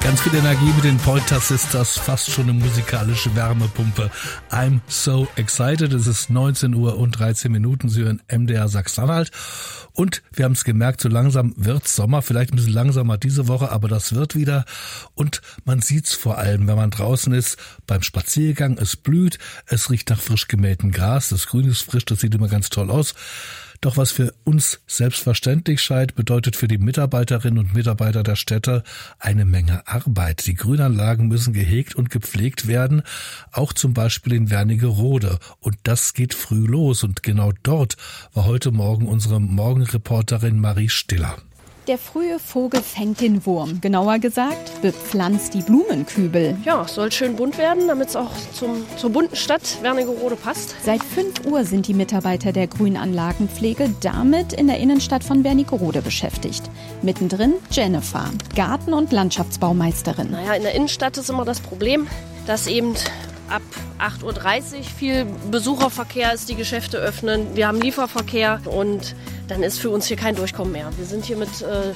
Ganz viel Energie mit den Pointer Sisters, fast schon eine musikalische Wärmepumpe. I'm so excited. Es ist 19 Uhr und 13 Minuten. Sie hören MDR Sachsen-Anhalt. Und wir haben es gemerkt, so langsam wird's Sommer. Vielleicht ein bisschen langsamer diese Woche, aber das wird wieder. Und man sieht's vor allem, wenn man draußen ist, beim Spaziergang. Es blüht, es riecht nach frisch gemähtem Gras. Das Grün ist frisch, das sieht immer ganz toll aus. Doch was für uns selbstverständlich scheint, bedeutet für die Mitarbeiterinnen und Mitarbeiter der Städte eine Menge Arbeit. Die Grünanlagen müssen gehegt und gepflegt werden, auch zum Beispiel in Wernigerode. Und das geht früh los. Und genau dort war heute Morgen unsere Morgenreporterin Marie Stiller. Der frühe Vogel fängt den Wurm. Genauer gesagt, bepflanzt die Blumenkübel. Ja, soll schön bunt werden, damit es auch zur bunten Stadt Wernigerode passt. Seit 5 Uhr sind die Mitarbeiter der Grünanlagenpflege damit in der Innenstadt von Wernigerode beschäftigt. Mittendrin Jennifer, Garten- und Landschaftsbaumeisterin. Naja, in der Innenstadt ist immer das Problem, dass eben ab 8.30 Uhr viel Besucherverkehr ist, die Geschäfte öffnen. Wir haben Lieferverkehr und dann ist für uns hier kein Durchkommen mehr. Wir sind hier mit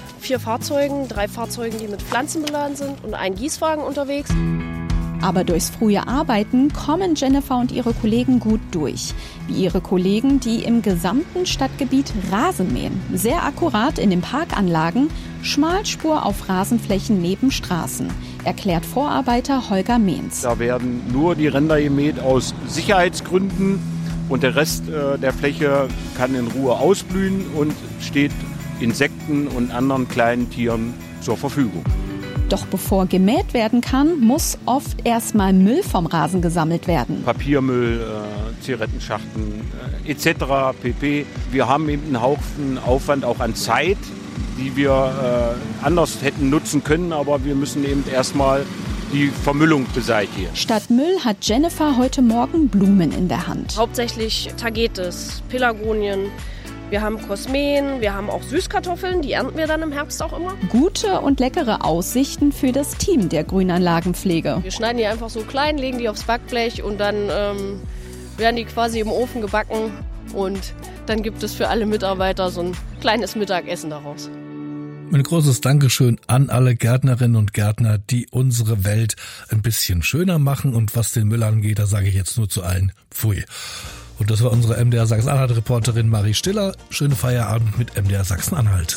4 Fahrzeugen, 3 Fahrzeugen, die mit Pflanzen beladen sind und ein Gießwagen unterwegs. Aber durchs frühe Arbeiten kommen Jennifer und ihre Kollegen gut durch. Wie ihre Kollegen, die im gesamten Stadtgebiet Rasen mähen. Sehr akkurat in den Parkanlagen, Schmalspur auf Rasenflächen neben Straßen, erklärt Vorarbeiter Holger Mehns. Da werden nur die Ränder gemäht aus Sicherheitsgründen und der Rest der Fläche kann in Ruhe ausblühen und steht Insekten und anderen kleinen Tieren zur Verfügung. Doch bevor gemäht werden kann, muss oft erstmal Müll vom Rasen gesammelt werden. Papiermüll, Zigarettenschachteln etc. pp. Wir haben eben einen Haufen Aufwand auch an Zeit, die wir anders hätten nutzen können, aber wir müssen eben erstmal die Vermüllung beseitigen. Statt Müll hat Jennifer heute Morgen Blumen in der Hand. Hauptsächlich Tagetes, Pelargonien. Wir haben Kosmeen, wir haben auch Süßkartoffeln, die ernten wir dann im Herbst auch immer. Gute und leckere Aussichten für das Team der Grünanlagenpflege. Wir schneiden die einfach so klein, legen die aufs Backblech und dann werden die quasi im Ofen gebacken. Und dann gibt es für alle Mitarbeiter so ein kleines Mittagessen daraus. Ein großes Dankeschön an alle Gärtnerinnen und Gärtner, die unsere Welt ein bisschen schöner machen. Und was den Müll angeht, da sage ich jetzt nur zu allen Pfui. Und das war unsere MDR Sachsen-Anhalt-Reporterin Marie Stiller. Schönen Feierabend mit MDR Sachsen-Anhalt.